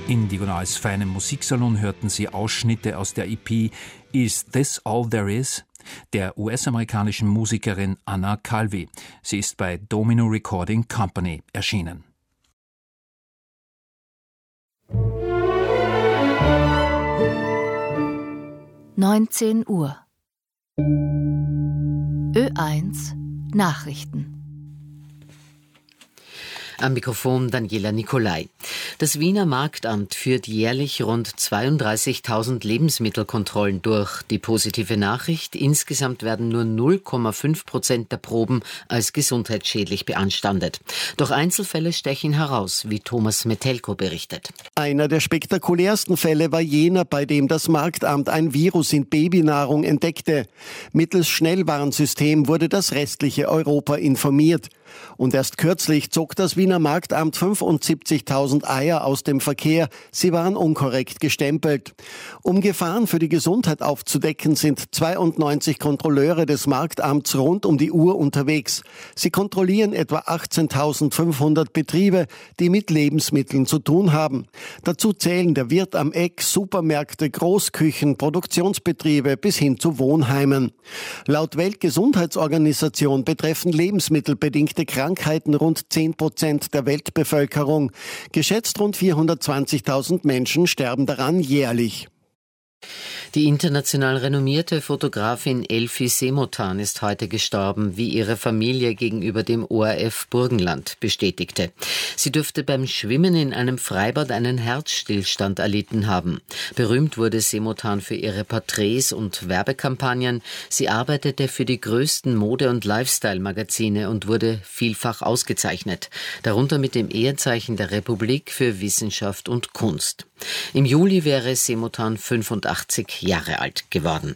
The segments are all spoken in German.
In Diagonals feinem Musiksalon hörten Sie Ausschnitte aus der EP Is This All There Is? Der US-amerikanischen Musikerin Anna Calvi. Sie ist bei Domino Recording Company erschienen. (19 Uhr) Ö1 Nachrichten. Am Mikrofon Daniela Nicolai. Das Wiener Marktamt führt jährlich rund 32.000 Lebensmittelkontrollen durch. Die positive Nachricht: insgesamt werden nur 0,5% der Proben als gesundheitsschädlich beanstandet. Doch Einzelfälle stechen heraus, wie Thomas Metelko berichtet. Einer der spektakulärsten Fälle war jener, bei dem das Marktamt ein Virus in Babynahrung entdeckte. Mittels Schnellwarnsystem wurde das restliche Europa informiert. Und erst kürzlich zog das Wiener Marktamt 75.000 Eier aus dem Verkehr. Sie waren unkorrekt gestempelt. Um Gefahren für die Gesundheit aufzudecken, sind 92 Kontrolleure des Marktamts rund um die Uhr unterwegs. Sie kontrollieren etwa 18.500 Betriebe, die mit Lebensmitteln zu tun haben. Dazu zählen der Wirt am Eck, Supermärkte, Großküchen, Produktionsbetriebe bis hin zu Wohnheimen. Laut Weltgesundheitsorganisation betreffen lebensmittelbedingte Krankheiten rund 10% der Weltbevölkerung. Geschätzt rund 420.000 Menschen sterben daran jährlich. Die international renommierte Fotografin Elfie Semotan ist heute gestorben, wie ihre Familie gegenüber dem ORF Burgenland bestätigte. Sie dürfte beim Schwimmen in einem Freibad einen Herzstillstand erlitten haben. Berühmt wurde Semotan für ihre Porträts und Werbekampagnen. Sie arbeitete für die größten Mode- und Lifestyle-Magazine und wurde vielfach ausgezeichnet, darunter mit dem Ehrenzeichen der Republik für Wissenschaft und Kunst. Im Juli wäre Semotan 85 Jahre alt geworden.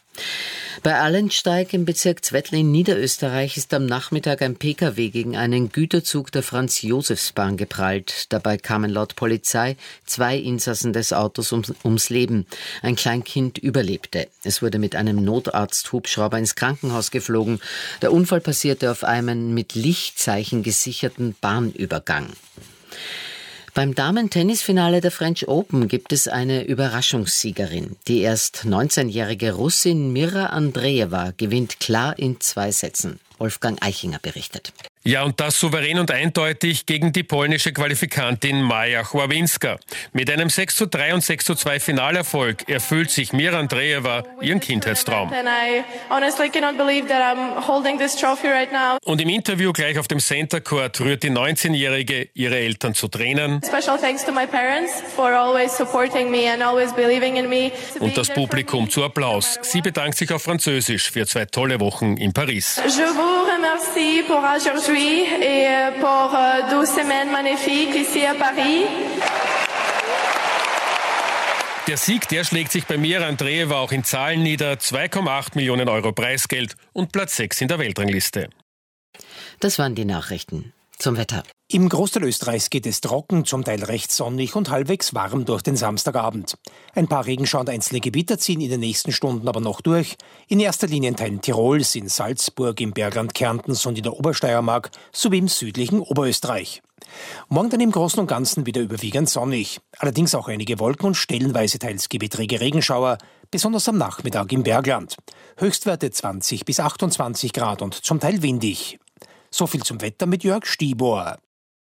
Bei Allensteig im Bezirk Zwettl in Niederösterreich ist am Nachmittag ein Pkw gegen einen Güterzug der Franz-Josefs-Bahn geprallt. Dabei kamen laut Polizei 2 Insassen des Autos ums Leben. Ein Kleinkind überlebte. Es wurde mit einem Notarzt-Hubschrauber ins Krankenhaus geflogen. Der Unfall passierte auf einem mit Lichtzeichen gesicherten Bahnübergang. Beim Damen-Tennisfinale der French Open gibt es eine Überraschungssiegerin. Die erst 19-jährige Russin Mira Andreeva gewinnt klar in 2 Sätzen. Wolfgang Eichinger berichtet. Ja, und das souverän und eindeutig gegen die polnische Qualifikantin Maja Chławinska. Mit einem 6:3 und 6:2 Finalerfolg erfüllt sich Mira Andreeva ihren Kindheitstraum. Und im Interview gleich auf dem Center Court rührt die 19-Jährige ihre Eltern zu Tränen. Und das Publikum zu Applaus. Sie bedankt sich auf Französisch für 2 tolle Wochen in Paris. Je vous remercie pour aujourd'hui et pour 12 semaines magnifiques ici à Paris. Der Sieg, der schlägt sich bei Mira Andreeva auch in Zahlen nieder. 2,8 Millionen Euro Preisgeld und Platz 6 in der Weltrangliste. Das waren die Nachrichten. Zum Wetter. Im Großteil Österreichs geht es trocken, zum Teil recht sonnig und halbwegs warm durch den Samstagabend. Ein paar Regenschauer und einzelne Gewitter ziehen in den nächsten Stunden aber noch durch. In erster Linie in Teilen Tirols, in Salzburg, im Bergland Kärntens und in der Obersteiermark sowie im südlichen Oberösterreich. Morgen dann im Großen und Ganzen wieder überwiegend sonnig. Allerdings auch einige Wolken und stellenweise teils gewittrige Regenschauer, besonders am Nachmittag im Bergland. Höchstwerte 20 bis 28 Grad und zum Teil windig. So viel zum Wetter mit Jörg Stibor.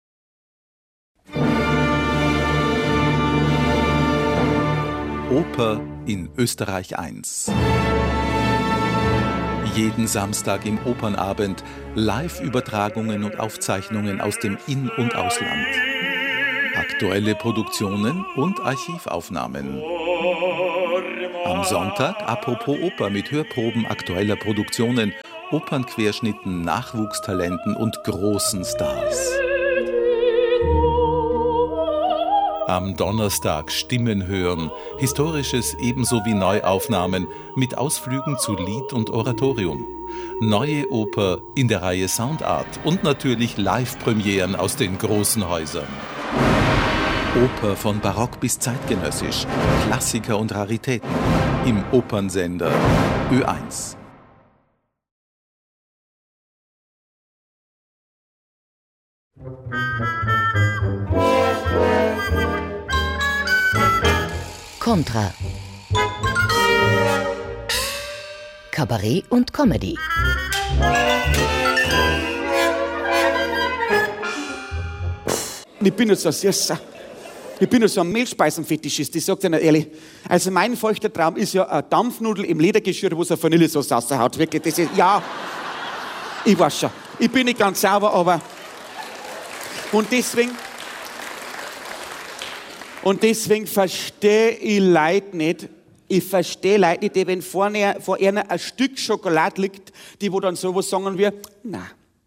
Oper in Österreich 1. Jeden Samstag im Opernabend Live-Übertragungen und Aufzeichnungen aus dem In- und Ausland. Aktuelle Produktionen und Archivaufnahmen. Am Sonntag Apropos Oper mit Hörproben aktueller Produktionen, Opernquerschnitten, Nachwuchstalenten und großen Stars. Am Donnerstag Stimmen hören, Historisches ebenso wie Neuaufnahmen mit Ausflügen zu Lied und Oratorium. Neue Oper in der Reihe Soundart und natürlich Live-Premieren aus den großen Häusern. Oper von Barock bis zeitgenössisch, Klassiker und Raritäten im Opernsender Ö1. Contra. Kabarett und Comedy. Ich bin jetzt so ein Süßer. Ich bin so ein Mehlspeisenfetischist, ich sag's dir nicht ehrlich. Also mein feuchter Traum ist ja eine Dampfnudel im Ledergeschirr, wo es eine Vanillesauce raushaut. Wirklich, das ist, ja, ich weiß schon. Ich bin nicht ganz sauber, aber... Und deswegen verstehe ich Leute nicht. Ich verstehe Leute nicht, die, wenn vor ihnen ein Stück Schokolade liegt, die wo dann sowas sagen wie, na,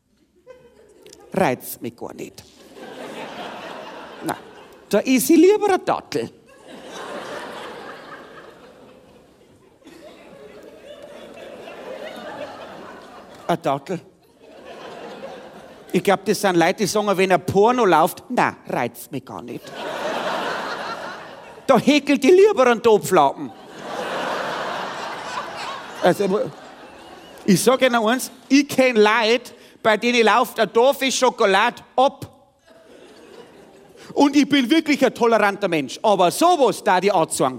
reizt mich gar nicht. Na, da ist ich lieber eine Dattel. Eine Dattel? Ich glaube, das sind Leute, die sagen, wenn ein Porno läuft, na, reizt mich gar nicht. Da häkelt die lieber einen Topflappen. Also, ich sage Ihnen eins, ich kenne Leute, bei denen läuft eine Tafel Schokolade ab. Und ich bin wirklich ein toleranter Mensch. Aber sowas da die anzeigen.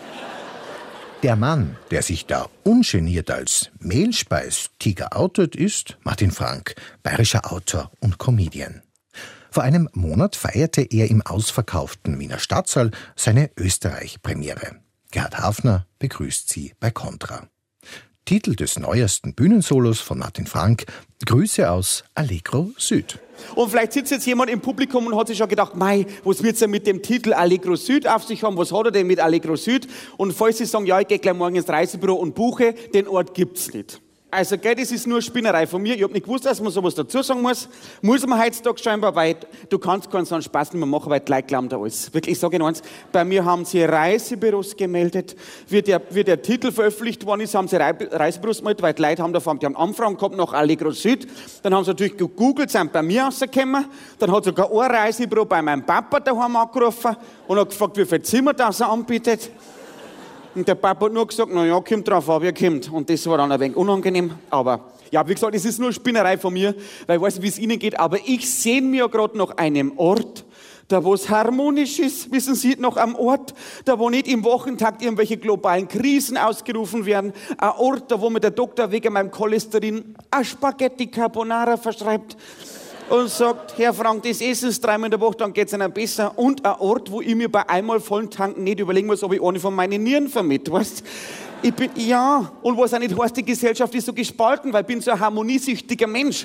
Der Mann, der sich da ungeniert als Mehlspeis-Tiger outet, ist Martin Frank, bayerischer Autor und Comedian. Vor einem Monat feierte er im ausverkauften Wiener Stadtsaal seine Österreich-Premiere. Gerhard Hafner begrüßt sie bei Contra. Titel des neuesten Bühnensolos von Martin Frank: Grüße aus Allegro Süd. Und vielleicht sitzt jetzt jemand im Publikum und hat sich schon gedacht, mei, was wird's denn mit dem Titel Allegro Süd auf sich haben? Was hat er denn mit Allegro Süd? Und falls Sie sagen, ja, ich gehe gleich morgen ins Reisebüro und buche, den Ort gibt's nicht. Also, gell, das ist nur Spinnerei von mir. Ich habe nicht gewusst, dass man sowas dazu sagen muss. Muss man heutzutage scheinbar, weil du kannst keinen so einen Spaß nicht mehr machen, weil die Leute glauben da alles. Wirklich, ich sage Ihnen eins, bei mir haben sie Reisebüros gemeldet. Wie der Titel veröffentlicht worden ist, haben sie Reisebüros gemeldet, weil die Leute haben die haben Anfragen gehabt nach Allegro Süd. Dann haben sie natürlich gegoogelt, sind bei mir rausgekommen. Dann hat sogar ein Reisebüro bei meinem Papa daheim angerufen und hat gefragt, wie viel Zimmer das er anbietet. Und der Papa hat nur gesagt, na ja, kommt drauf, aber ihr kommt. Und das war dann ein wenig unangenehm. Aber ja, wie gesagt, das ist nur Spinnerei von mir, weil ich weiß nicht, wie es Ihnen geht. Aber ich sehne mir ja gerade nach einem Ort, da wo es harmonisch ist, wissen Sie, noch am Ort, da wo nicht im Wochentakt irgendwelche globalen Krisen ausgerufen werden. Ein Ort, da wo mir der Doktor wegen meinem Cholesterin eine Spaghetti Carbonara verschreibt. Und sagt, Herr Frank, das essen Sie 3-mal in der Woche, dann geht es Ihnen besser. Und ein Ort, wo ich mir bei einmal vollen Tanken nicht überlegen muss, ob ich eine von meinen Nieren vermitte, weißt? Ich bin, ja, und was auch nicht heißt, die Gesellschaft ist so gespalten, weil ich bin so ein harmoniesüchtiger Mensch.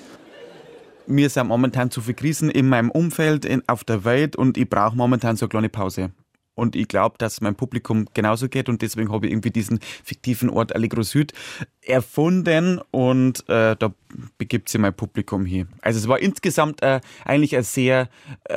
Mir sind momentan zu viele Krisen in meinem Umfeld, auf der Welt, und ich brauche momentan so eine kleine Pause. Und ich glaube, dass es meinem Publikum genauso geht, und deswegen habe ich irgendwie diesen fiktiven Ort Allegro Süd erfunden, und da begibt sich mein Publikum hin. Also es war insgesamt eigentlich ein sehr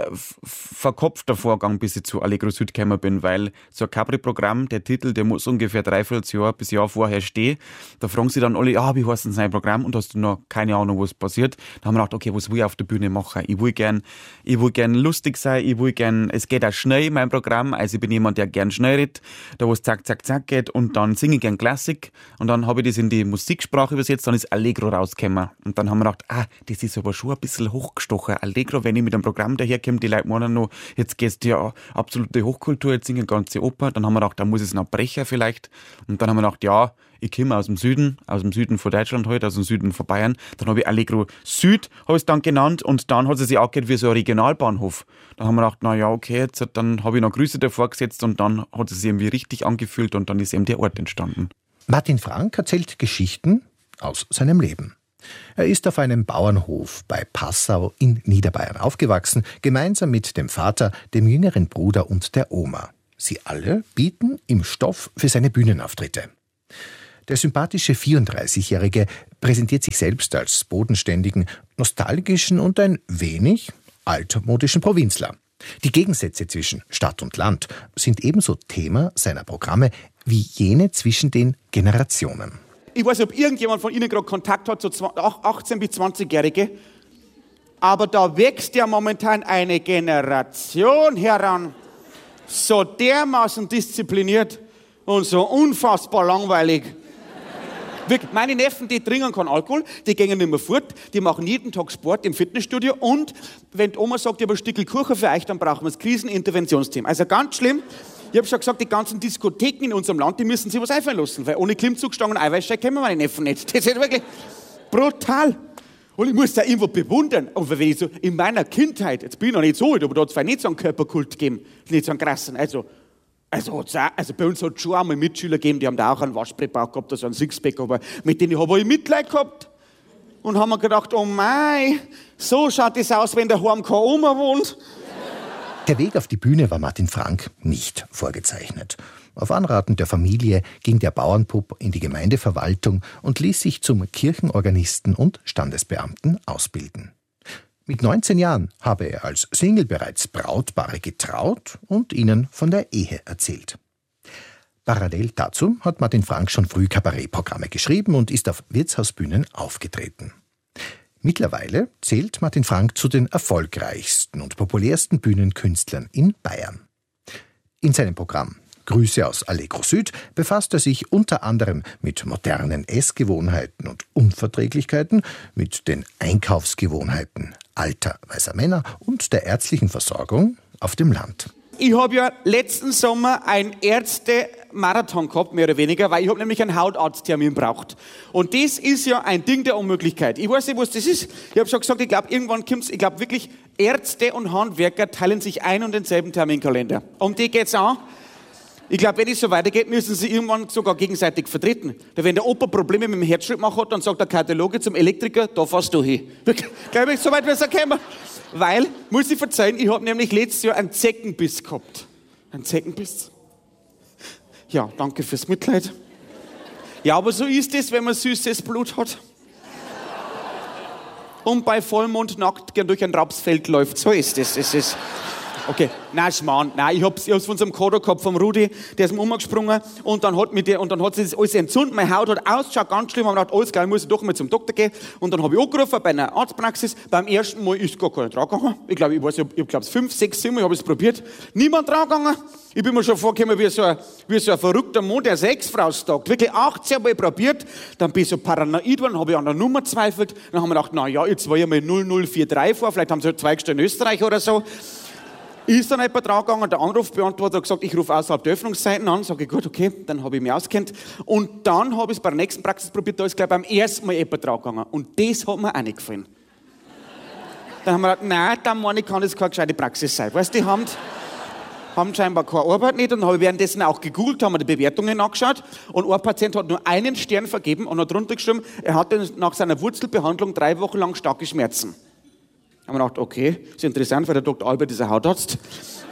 verkopfter Vorgang, bis ich zu Allegro Süd gekommen bin, weil so ein Capri-Programm, der Titel, der muss ungefähr 3/4 Jahr bis Jahr vorher stehen. Da fragen sie dann alle, ja, wie heißt denn sein Programm? Und hast du noch keine Ahnung, was passiert? Da haben wir gedacht, okay, was will ich auf der Bühne machen? Ich will gern lustig sein, es geht auch schnell, mein Programm. Also ich bin jemand, der gern schnell redet, da wo es zack, zack, zack geht, und dann singe ich gern Klassik, und dann habe ich das in die Musiksprache übersetzt, dann ist Allegro rausgekommen. Und dann haben wir gedacht, das ist aber schon ein bisschen hochgestochen. Allegro, wenn ich mit einem Programm daherkomme, die Leute meinen noch, jetzt geht's ja absolute Hochkultur, jetzt singen ganze Oper. Dann haben wir gedacht, da muss es noch brechen vielleicht. Und dann haben wir gedacht, ja, ich komme aus dem Süden von Deutschland halt, aus dem Süden von Bayern. Dann habe ich Allegro Süd, habe ich es dann genannt, und dann hat es sich angehört wie so ein Regionalbahnhof. Dann haben wir gedacht, na ja, okay, dann habe ich noch Grüße davor gesetzt, und dann hat es sich irgendwie richtig angefühlt, und dann ist eben der Ort entstanden. Martin Frank erzählt Geschichten aus seinem Leben. Er ist auf einem Bauernhof bei Passau in Niederbayern aufgewachsen, gemeinsam mit dem Vater, dem jüngeren Bruder und der Oma. Sie alle bieten ihm Stoff für seine Bühnenauftritte. Der sympathische 34-Jährige präsentiert sich selbst als bodenständigen, nostalgischen und ein wenig altmodischen Provinzler. Die Gegensätze zwischen Stadt und Land sind ebenso Thema seiner Programme wie jene zwischen den Generationen. Ich weiß nicht, ob irgendjemand von Ihnen gerade Kontakt hat zu 18- bis 20-Jährige, aber da wächst ja momentan eine Generation heran, so dermaßen diszipliniert und so unfassbar langweilig. Meine Neffen, die trinken keinen Alkohol, die gehen nicht mehr fort, die machen jeden Tag Sport im Fitnessstudio, und wenn die Oma sagt, ich habe ein Stückchen Kuchen für euch, dann brauchen wir das Kriseninterventionsteam. Also ganz schlimm. Ich habe schon gesagt, die ganzen Diskotheken in unserem Land, die müssen sich was einfallen lassen, weil ohne Klimmzugstangen und Eiweißschei kennen wir meine Neffen nicht. Das ist wirklich brutal. Und ich muss da irgendwo bewundern. Und wenn ich so in meiner Kindheit, jetzt bin ich noch nicht so alt, aber da hat es nicht so einen Körperkult gegeben, nicht so einen krassen. Also bei uns hat es schon einmal Mitschüler gegeben, die haben da auch einen Waschbrettbauch gehabt, also einen Sixpack, aber mit denen habe ich Mitleid gehabt. Und haben mir gedacht, oh mei, so schaut es aus, wenn daheim keine Oma wohnt. Der Weg auf die Bühne war Martin Frank nicht vorgezeichnet. Auf Anraten der Familie ging der Bauernbub in die Gemeindeverwaltung und ließ sich zum Kirchenorganisten und Standesbeamten ausbilden. Mit 19 Jahren habe er als Single bereits Brautpaare getraut und ihnen von der Ehe erzählt. Parallel dazu hat Martin Frank schon früh Kabarettprogramme geschrieben und ist auf Wirtshausbühnen aufgetreten. Mittlerweile zählt Martin Frank zu den erfolgreichsten und populärsten Bühnenkünstlern in Bayern. In seinem Programm Grüße aus Allegro Süd befasst er sich unter anderem mit modernen Essgewohnheiten und Unverträglichkeiten, mit den Einkaufsgewohnheiten alter weißer Männer und der ärztlichen Versorgung auf dem Land. Ich habe ja letzten Sommer einen Ärzte-Marathon gehabt, mehr oder weniger, weil ich habe nämlich einen Hautarzttermin braucht. Und das ist ja ein Ding der Unmöglichkeit. Ich weiß nicht, was das ist. Ich habe schon gesagt, ich glaube, irgendwann kommt's. Ich glaube wirklich, Ärzte und Handwerker teilen sich ein und denselben Terminkalender. Um die geht's an. Ich glaube, wenn es so weitergeht, müssen sie irgendwann sogar gegenseitig vertreten. Wenn der Opa Probleme mit dem Herzschrittmacher hat, dann sagt der Kardiologe zum Elektriker, da fährst du hin. Glaube ich, so weit wird es kommen. Weil, muss ich verzeihen, ich habe nämlich letztes Jahr einen Zeckenbiss gehabt. Einen Zeckenbiss? Ja, danke fürs Mitleid. Ja, aber so ist es, wenn man süßes Blut hat. Und bei Vollmond nackt gern durch ein Rapsfeld läuft. So ist es. Es ist... Okay, nein, Schmarrn. Nein, ich hab's von unserem Kader gehabt, vom Rudi, der ist mir umgesprungen und dann hat sich das alles entzündet. Meine Haut hat ausgeschaut, ganz schlimm. Ich habe gedacht, alles klar, ich muss doch mal zum Doktor gehen. Und dann habe ich angerufen bei einer Arztpraxis. Beim ersten Mal ist gar keiner drangegangen. Ich glaube, ich habe es 5, 6, 7 Mal, ich habe es probiert. Niemand drangegangen. Ich bin mir schon vorgekommen wie so ein verrückter Mann, der seine Ex-Frau stalkt. Wirklich 18 Mal probiert. Dann bin ich so paranoid geworden, habe ich an der Nummer zweifelt. Dann haben wir gedacht, na ja, jetzt war ich mal 0043 vor, vielleicht haben sie halt 2 gestellt in Österreich oder so. Ist dann jemand dran gegangen, der Anrufbeantworter hat gesagt, ich rufe außerhalb der Öffnungszeiten an. Sage ich, gut, okay, dann habe ich mich auskennt. Und dann habe ich es bei der nächsten Praxis probiert, da ist gleich beim ersten Mal jemand dran gegangen. Und das hat mir auch nicht gefallen. Dann haben wir gedacht, nein, dann meine ich, kann das keine gescheite Praxis sein. Weißt du, die haben scheinbar keine Arbeit nicht. Und dann habe ich währenddessen auch gegoogelt, haben wir die Bewertungen angeschaut. Und ein Patient hat nur einen Stern vergeben und hat drunter geschrieben, er hatte nach seiner Wurzelbehandlung 3 Wochen lang starke Schmerzen. Da haben wir gedacht, okay, ist interessant, weil der Dr. Albert ist ein Hautarzt.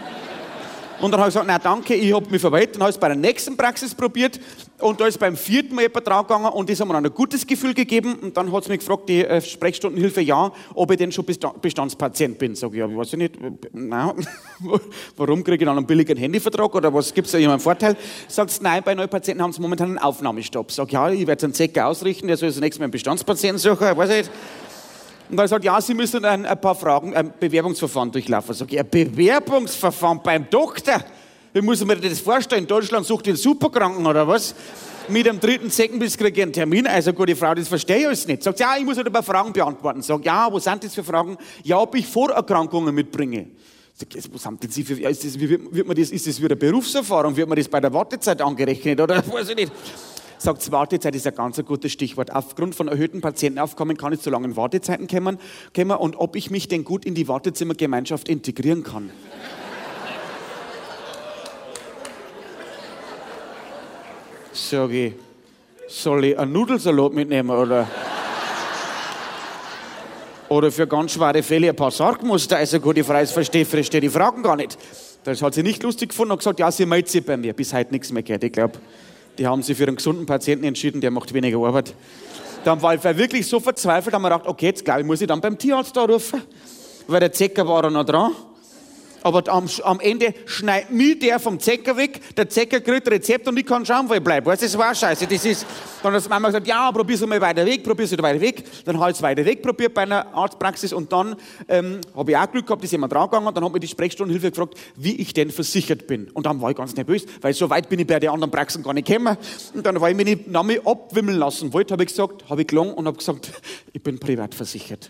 Und dann habe ich gesagt, nein, danke, ich habe mich verweilt. Dann habe ich es bei der nächsten Praxis probiert und da ist beim 4. Mal jemand dran gegangen und das hat mir dann ein gutes Gefühl gegeben. Und dann hat sie mich gefragt, die Sprechstundenhilfe, ja, ob ich denn schon Bestandspatient bin. Sag ich, ja, weiß ich nicht, nein, warum kriege ich dann einen billigen Handyvertrag oder was, gibt es da irgendeinen Vorteil? Sagt sie, nein, bei Neupatienten haben sie momentan einen Aufnahmestopp. Sag ich, ja, ich werde es einen Zecker ausrichten, der soll das nächste Mal einen Bestandspatienten suchen, weiß ich nicht. Und dann sagt, ja, Sie müssen ein paar Fragen, ein Bewerbungsverfahren durchlaufen. Sag ich, ein Bewerbungsverfahren beim Doktor? Wie muss ich mir das vorstellen? Deutschland sucht den Superkranken oder was? Mit dem 3. Zeckenbiss kriege ich einen Termin. Also gute Frau, das verstehe ich alles nicht. Sagt, ja, ich muss halt ein paar Fragen beantworten. Sag, ja, was sind das für Fragen? Ja, ob ich Vorerkrankungen mitbringe. Sag, was haben denn Sie für, ja, ist das wieder Berufserfahrung? Wird man das bei der Wartezeit angerechnet oder weiß ich nicht? Sagt, Wartezeit ist ein ganz gutes Stichwort. Aufgrund von erhöhtem Patientenaufkommen kann es zu langen Wartezeiten kommen und ob ich mich denn gut in die Wartezimmergemeinschaft integrieren kann. Sag ich, soll ich einen Nudelsalat mitnehmen oder für ganz schwere Fälle ein paar Sargmuster? Also gut, die Frau verstehe die Fragen gar nicht. Das hat sie nicht lustig gefunden und gesagt, ja, sie meldet sich bei mir. Bis heute nichts mehr gehört. Ich glaube, die haben sich für einen gesunden Patienten entschieden, der macht weniger Arbeit. Dann war ich wirklich so verzweifelt, haben wir gedacht, okay, jetzt glaube ich, muss ich dann beim Tierarzt anrufen, weil der Zecker war da noch dran. Aber am Ende schneidet mich der vom Zecker weg, der Zecker kriegt Rezept und ich kann schauen, wo ich bleibe. Weißt du, das war scheiße. Dann hat die Mama gesagt, ja, probier's mal weiter weg. Dann habe ich es weiter weg probiert bei einer Arztpraxis und dann habe ich auch Glück gehabt, ist jemand drangegangen und dann hat mir die Sprechstundenhilfe gefragt, wie ich denn versichert bin. Und dann war ich ganz nervös, weil so weit bin ich bei den anderen Praxen gar nicht gekommen. Und dann, weil ich mir den Namen abwimmeln lassen wollte, habe ich gelogen und habe gesagt, ich bin privat versichert.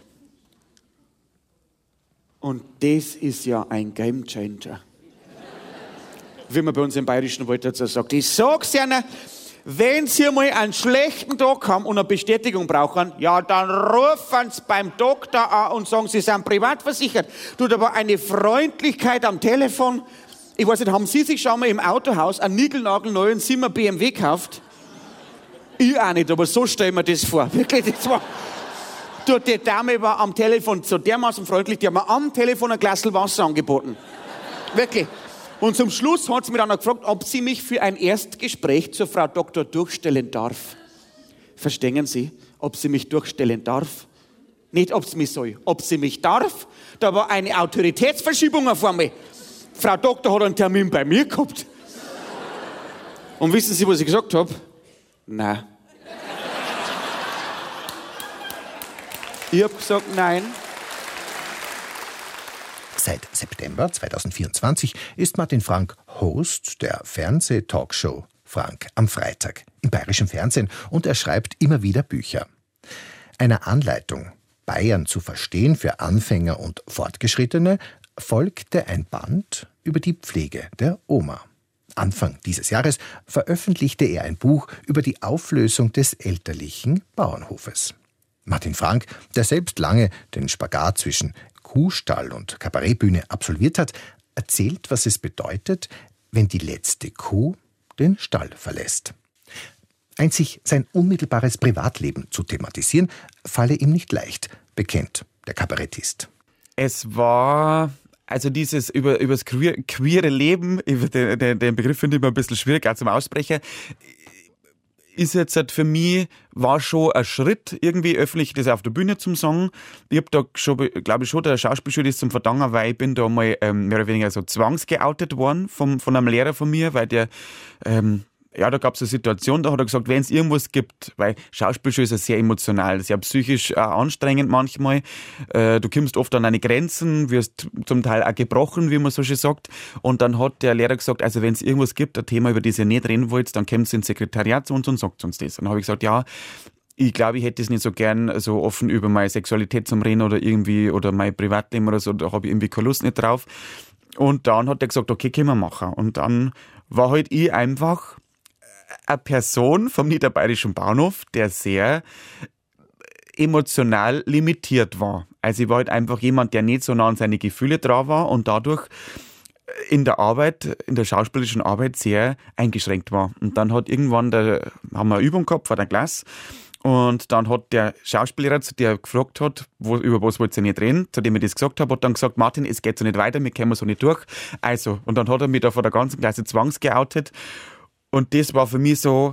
Und das ist ja ein Gamechanger. wie man bei uns im Bayerischen Wald dazu sagt. Ich sag's Ihnen, wenn Sie mal einen schlechten Tag haben und eine Bestätigung brauchen, ja, dann rufen Sie beim Doktor an und sagen, Sie sind privat versichert. Tut aber eine Freundlichkeit am Telefon. Ich weiß nicht, haben Sie sich schon mal im Autohaus einen niegelnagelneuen 7er BMW gekauft? Ich auch nicht, aber so stelle ich mir das vor. Wirklich, das war... Die Dame war am Telefon so dermaßen freundlich, die hat mir am Telefon ein Glas Wasser angeboten. Wirklich. Und zum Schluss hat sie mich dann noch gefragt, ob sie mich für ein Erstgespräch zur Frau Doktor durchstellen darf. Verstehen Sie? Ob sie mich durchstellen darf? Nicht, ob sie mich soll. Ob sie mich darf? Da war eine Autoritätsverschiebung auf einmal. Frau Doktor hat einen Termin bei mir gehabt. Und wissen Sie, was ich gesagt habe? Nein. Ich habe gesagt, nein. Seit September 2024 ist Martin Frank Host der Fernseh-Talkshow Frank am Freitag im Bayerischen Fernsehen und er schreibt immer wieder Bücher. Einer Anleitung, Bayern zu verstehen für Anfänger und Fortgeschrittene, folgte ein Band über die Pflege der Oma. Anfang dieses Jahres veröffentlichte er ein Buch über die Auflösung des elterlichen Bauernhofes. Martin Frank, der selbst lange den Spagat zwischen Kuhstall und Kabarettbühne absolviert hat, erzählt, was es bedeutet, wenn die letzte Kuh den Stall verlässt. Einzig sein unmittelbares Privatleben zu thematisieren, falle ihm nicht leicht, bekennt der Kabarettist. Es war... Also dieses über das queere Leben, den Begriff finde ich immer ein bisschen schwierig, auch zum Aussprechen, ist jetzt halt für mich, war schon ein Schritt, irgendwie öffentlich das auf der Bühne zum sagen. Ich habe da schon, glaube ich, schon der Schauspielschule ist zum Verdanken, weil ich bin da mal mehr oder weniger so zwangsgeoutet worden von einem Lehrer von mir, weil der... Ja, da gab es eine Situation, da hat er gesagt, wenn es irgendwas gibt, weil Schauspielschule ist ja sehr emotional, sehr psychisch anstrengend manchmal. Du kommst oft an deine Grenzen, wirst zum Teil auch gebrochen, wie man so schön sagt. Und dann hat der Lehrer gesagt, also wenn es irgendwas gibt, ein Thema, über das ihr nicht reden wollt, dann kommt ins Sekretariat zu uns und sagt uns das. Und dann habe ich gesagt, ja, ich glaube, ich hätte es nicht so gern so offen über meine Sexualität zum Reden oder irgendwie, oder mein Privatleben oder so, da habe ich irgendwie keine Lust nicht drauf. Und dann hat er gesagt, okay, können wir machen. Und dann war halt ich einfach eine Person vom Niederbayerischen Bauernhof, der sehr emotional limitiert war. Also ich war halt einfach jemand, der nicht so nah an seine Gefühle dran war und dadurch in der Arbeit, in der schauspielerischen Arbeit sehr eingeschränkt war. Und dann hat irgendwann, haben wir eine Übung gehabt vor der Klasse und dann hat der Schauspiellehrer, der gefragt hat, über was wollt ihr nicht reden, zu dem ich das gesagt habe, hat dann gesagt, Martin, es geht so nicht weiter, wir kommen so nicht durch. Also, und dann hat er mich da vor der ganzen Klasse zwangsgeoutet. Und das war für mich so,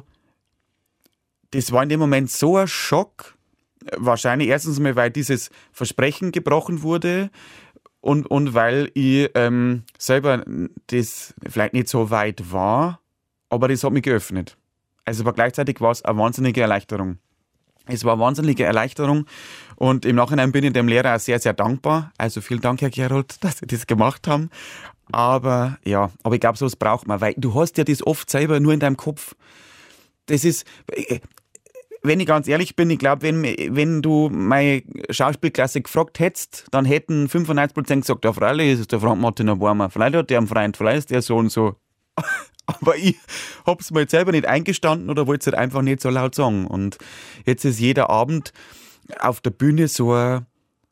das war in dem Moment so ein Schock. Wahrscheinlich erstens mal, weil dieses Versprechen gebrochen wurde und weil ich selber das vielleicht nicht so weit war, aber das hat mich geöffnet. Also aber gleichzeitig war es eine wahnsinnige Erleichterung. Es war eine wahnsinnige Erleichterung und im Nachhinein bin ich dem Lehrer auch sehr, sehr dankbar. Also vielen Dank, Herr Gerold, dass Sie das gemacht haben. Aber ja, aber ich glaube, sowas braucht man, weil du hast ja das oft selber nur in deinem Kopf. Das ist, wenn ich ganz ehrlich bin, ich glaube, wenn du meine Schauspielklasse gefragt hättest, dann hätten 95% gesagt, ja, freilich ist es der Frank Martin ein Warmer, vielleicht hat der einen Freund, vielleicht ist der so und so. Aber ich hab's mir jetzt selber nicht eingestanden oder wollte es halt einfach nicht so laut sagen. Und jetzt ist jeder Abend auf der Bühne so ein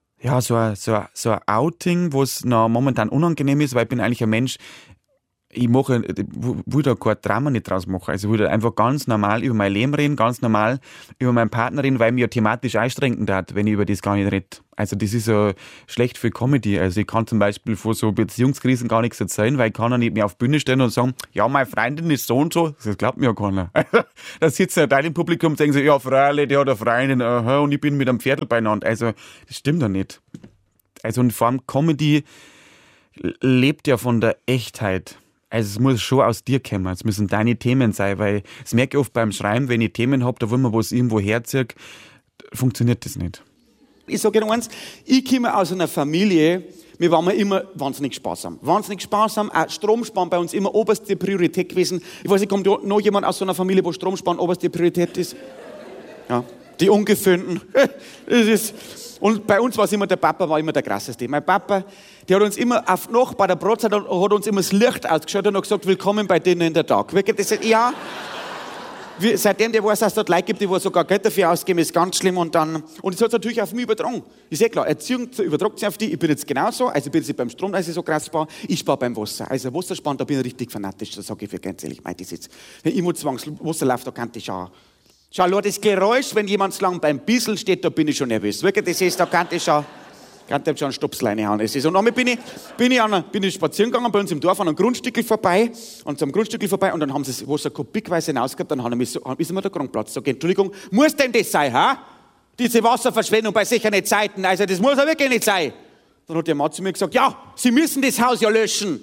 Outing, was noch momentan unangenehm ist, weil ich bin eigentlich ein Mensch, ich will da kein Drama nicht draus machen. Also ich will da einfach ganz normal über mein Leben reden, ganz normal über meinen Partner reden, weil mich ja thematisch einschränken darf, wenn ich über das gar nicht rede. Also das ist so schlecht für Comedy. Also ich kann zum Beispiel von so Beziehungskrisen gar nichts erzählen, weil ich kann ja nicht mehr auf die Bühne stellen und sagen, ja, meine Freundin ist so und so. Das glaubt mir ja keiner. Da sitzt ein Teil im Publikum und sagen so, ja, Freilich, der hat eine Freundin, aha, und ich bin mit einem Pferdl beieinander. Also das stimmt doch nicht. Also und vor allem Comedy lebt ja von der Echtheit. Also es muss schon aus dir kommen, es müssen deine Themen sein, weil das merke ich oft beim Schreiben, wenn ich Themen habe, da will man was irgendwo herziehen, funktioniert das nicht. Ich sage Ihnen eins, ich komme aus einer Familie, wir waren immer wahnsinnig sparsam. Wahnsinnig sparsam, auch Stromsparen bei uns immer oberste Priorität gewesen. Ich weiß nicht, kommt noch jemand aus so einer Familie, wo Stromsparen oberste Priorität ist? Ja. Die Ungeföhnten. Und bei uns war es immer, der Papa war immer der krasseste. Mein Papa, der hat uns immer noch bei der Brotzeit hat uns immer das Licht ausgeschaut und hat gesagt, willkommen bei denen in der Tag. Wirklich, das ist, ja, seitdem der weiß, dass es dort Leute gibt, die sogar Geld dafür ausgeben, ist ganz schlimm. Und das hat es natürlich auf mich übertragen. Ist ja klar, Erziehung übertragt sich auf die. Ich bin jetzt genauso, also ich bin jetzt beim Strom, als ich so krass spare. Ich spare beim Wasser. Also Wassersparen, da bin ich richtig fanatisch, das sage ich für ganz ehrlich. Mein, das jetzt, wenn ich muss Wasser läuft, da kann ich schauen. Schau, das Geräusch, wenn jemand so lang beim Bissel steht, da bin ich schon nervös. Wirklich, das ist, da kann ich schon eine Stopsleine hauen. Und dann bin ich spazieren gegangen bei uns im Dorf an einem Grundstückel vorbei und dann haben sie das Wasser kubikweise hinausgehabt, dann ist mir der Krankenplatz. Sag, Entschuldigung, muss denn das sein, ha? Diese Wasserverschwendung bei sicheren Zeiten, also das muss ja wirklich nicht sein. Dann hat der Mann zu mir gesagt, ja, Sie müssen das Haus ja löschen.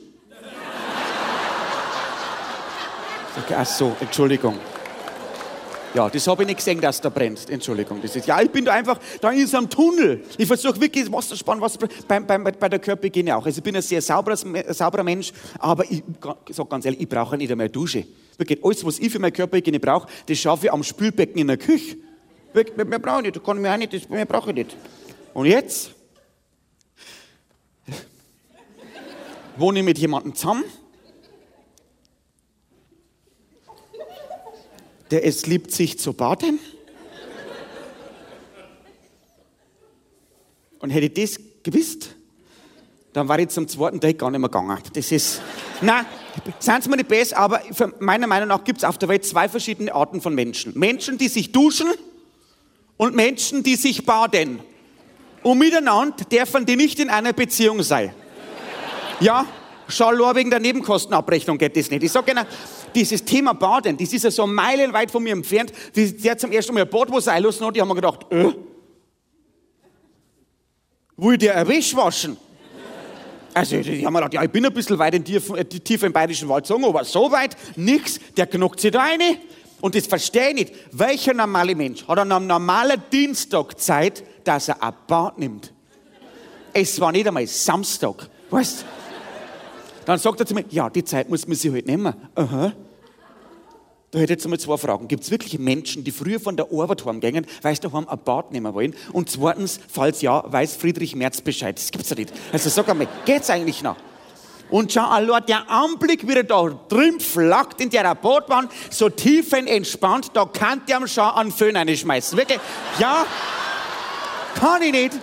Sag, ach so, Entschuldigung. Ja, das habe ich nicht gesehen, dass da brennt. Entschuldigung. Das ist, ja, ich bin da einfach da in so einem Tunnel. Ich versuche wirklich Wasser zu sparen, bei der Körperhygiene auch. Also ich bin ein sehr sauberer Mensch, aber ich sage ganz ehrlich, ich brauche nicht einmal eine Dusche. Wirklich, alles, was ich für meine Körperhygiene brauche, das schaffe ich am Spülbecken in der Küche. Mehr brauche ich nicht, das kann ich mir auch nicht, das mehr brauche ich nicht. Und jetzt wohne ich mit jemandem zusammen, der es liebt, sich zu baden. Und hätte ich das gewusst, dann war ich zum zweiten Date gar nicht mehr gegangen. Das ist, nein, seien Sie mir nicht besser, aber meiner Meinung nach gibt es auf der Welt 2 verschiedene Arten von Menschen. Menschen, die sich duschen und Menschen, die sich baden. Und miteinander dürfen die nicht in einer Beziehung sein. Ja, schon wegen der Nebenkostenabrechnung geht das nicht. Ich sage Ihnen, dieses Thema Baden, das ist ja so meilenweit von mir entfernt. Der hat zum ersten Mal ein Badwasser einlassen und die haben mir gedacht, will der eine Wäsche waschen? Also, die haben mir gedacht, ja, ich bin ein bisschen weit tief im Bayerischen Wald gezogen, aber so weit, nix, der knockt sich da rein. Und das verstehe ich nicht. Welcher normale Mensch hat an einem normalen Dienstag Zeit, dass er ein Bad nimmt? Es war nicht einmal Samstag, weißt du? Dann sagt er zu mir, ja, die Zeit muss man sich halt nehmen. Aha. Da hätte ich jetzt einmal 2 Fragen. Gibt es wirklich Menschen, die früher von der Arbeit heimgehen, weil sie daheim ein Bad nehmen wollen? Und zweitens, falls ja, weiß Friedrich Merz Bescheid. Das gibt's ja nicht. Also sag einmal, geht's eigentlich noch? Und schau, allein der Anblick, wie er da drin flackt in der Badbahn, so tiefenentspannt, da kann der schon einen Föhn reinschmeißen. Wirklich? Ja? Kann ich nicht.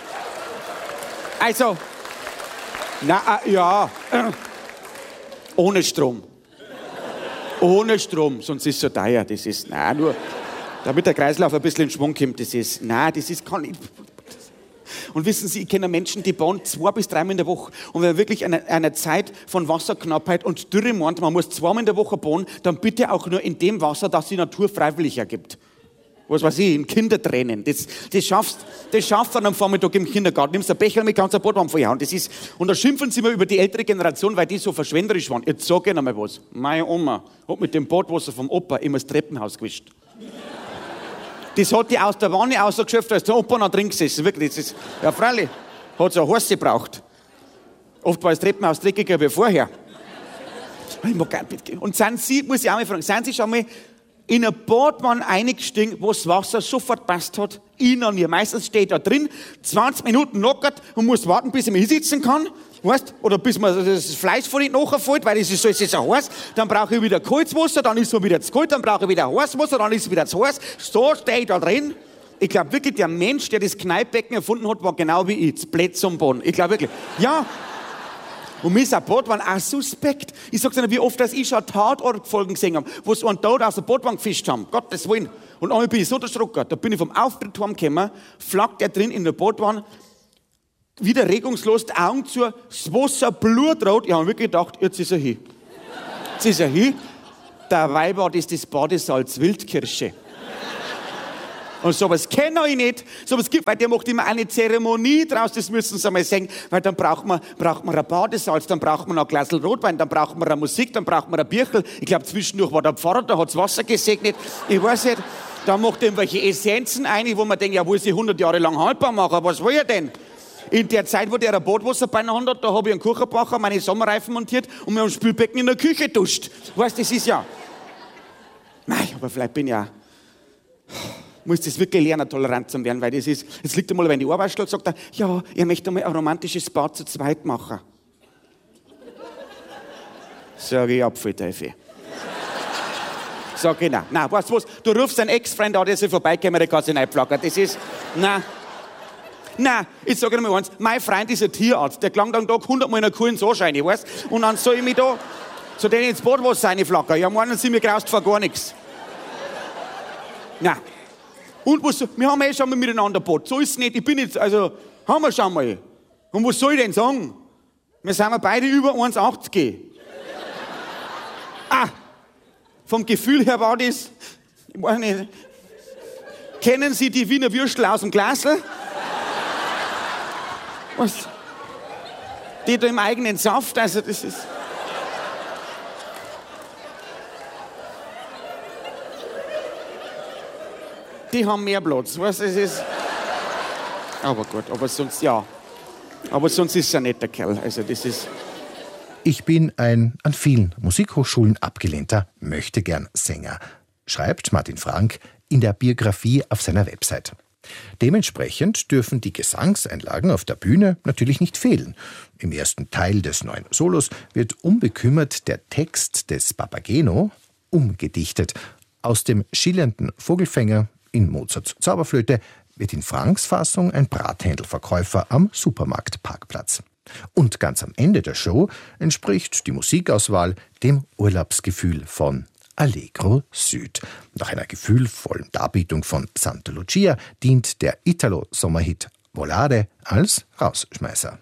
Also, na, ja, ohne Strom. Ohne Strom, sonst ist es so teuer. Das ist, nein, nur, damit der Kreislauf ein bisschen in Schwung kommt, das ist, nein, das ist, kann ich. Und wissen Sie, ich kenne Menschen, die bauen 2 bis 3 Mal in der Woche. Und wenn wirklich eine Zeit von Wasserknappheit und Dürre meint, man muss 2 Mal in der Woche bauen, dann bitte auch nur in dem Wasser, das die Natur freiwillig ergibt. Was weiß ich, in Kindertränen. Das schaffst du dann am Vormittag im Kindergarten. Nimmst ein Becher mit, kannst ein Badwasser vollhauen. Und da schimpfen sie immer über die ältere Generation, weil die so verschwenderisch waren. Jetzt sag ich Ihnen mal was. Meine Oma hat mit dem Badwasser vom Opa immer das Treppenhaus gewischt. Das hat die aus der Wanne ausgeschöpft, als der Opa noch drin gesessen. Wirklich, das ist, ja freilich, hat so ein Horst gebraucht. Oft war das Treppenhaus dreckiger wie vorher. Und sind Sie, muss ich auch mal fragen, sind Sie schon mal in eine Badwanne eingestiegen, wo das Wasser sofort passt hat? Ich noch nie. Meistens steht da drin, 20 Minuten lockert und muss warten, bis ich mich hinsitzen kann. Weißt? Oder bis mir das Fleisch von hinten nachfällt, weil es ist so heiß. Dann brauche ich wieder kaltes Wasser, dann ist es wieder zu kalt, dann brauche ich wieder heißes Wasser, dann ist es wieder zu heiß. So stehe ich da drin. Ich glaube wirklich, der Mensch, der das Kneippbecken erfunden hat, war genau wie ich, das Blät zum Boden. Ich glaube wirklich. Ja. Und mir ist ein Badwanne auch suspekt. Ich sag's Ihnen, wie oft, dass ich schon Tatortfolgen gesehen habe, wo sie einen Tod aus der Badwanne gefischt haben. Gottes Willen. Und einmal bin ich so erschrocken. Da bin ich vom Auftritt heimgekommen, flackt der drin in der Badwanne, wieder regungslos, die Augen zu, das Wasser blutrot. Ich habe wirklich gedacht, jetzt ist er hin. Jetzt ist er hin. Der Weibart ist das Badesalz Wildkirsche. Und sowas kenne ich nicht. Sowas gibt, weil der macht immer eine Zeremonie draus, das müssen Sie mal sehen, weil dann braucht man ein Badesalz, dann braucht man noch ein Glas Rotwein, dann braucht man eine Musik, dann braucht man ein Bierchen. Ich glaube, zwischendurch war der Pfarrer, da hat's Wasser gesegnet. Ich weiß nicht, da macht er irgendwelche Essenzen ein, wo man denkt, ja, will sie 100 Jahre lang haltbar machen, was will er denn? In der Zeit, wo der ein Badwasser bei einer Hand hat, da habe ich einen Kuchenbacher, meine Sommerreifen montiert und wir haben Spülbecken in der Küche duscht. Weißt, das ist ja... Nein, aber vielleicht bin ich ja... muss das wirklich lernen, tolerant zu werden, weil das ist, jetzt liegt einmal in die Arbeitsstelle, sagt er, ja, er möchte einmal ein romantisches Paar zu zweit machen. Sag ich, Apfelteufel. Sag ich, nein, weißt du was, du rufst deinen Ex-Freund an, der soll vorbeikommen, der kann sich reinpflagern. Das ist, nein, ich sage dir mal eins, mein Freund ist ein Tierarzt, der klang dann Tag 100-mal in einer Kuh ins Anscheine, weißt du? Und dann soll ich mich da zu denen ins Badwasser reinflackern. Ja, meinen sie, mir graust vor gar nichts. Nein. Und was, wir haben schon mal miteinander Bad. So ist es nicht, ich bin jetzt, also, haben wir schon mal. Und was soll ich denn sagen? Wir sind beide über 1,80. Vom Gefühl her war das, ich weiß nicht, kennen Sie die Wiener Würstel aus dem Glasl? Was? Die da im eigenen Saft, also das ist... Die haben mehr Platz, weißt du, es ist... Aber gut, aber sonst, ja. Aber sonst ist es ein netter Kerl, also das ist... Ich bin ein an vielen Musikhochschulen abgelehnter Möchtegern-Sänger, schreibt Martin Frank in der Biografie auf seiner Website. Dementsprechend dürfen die Gesangseinlagen auf der Bühne natürlich nicht fehlen. Im ersten Teil des neuen Solos wird unbekümmert der Text des Papageno umgedichtet. Aus dem schillernden Vogelfänger in Mozarts Zauberflöte wird in Franks Fassung ein Brathändelverkäufer am Supermarktparkplatz. Und ganz am Ende der Show entspricht die Musikauswahl dem Urlaubsgefühl von Allegro Süd. Nach einer gefühlvollen Darbietung von Santa Lucia dient der Italo-Sommerhit Volare als Rausschmeißer.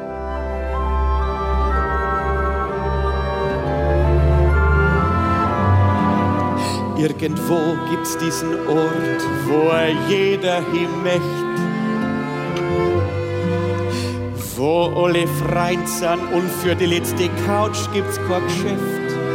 Irgendwo gibt's diesen Ort, wo jeder hin möcht, wo alle Freund sind und für die letzte Couch gibt's kein Geschäft.